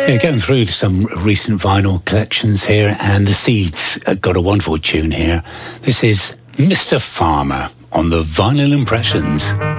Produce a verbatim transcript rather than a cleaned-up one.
Yeah, going through some recent vinyl collections here, and the Seeds got a wonderful tune here. This is Mister Farmer on the Vinyl Impressions.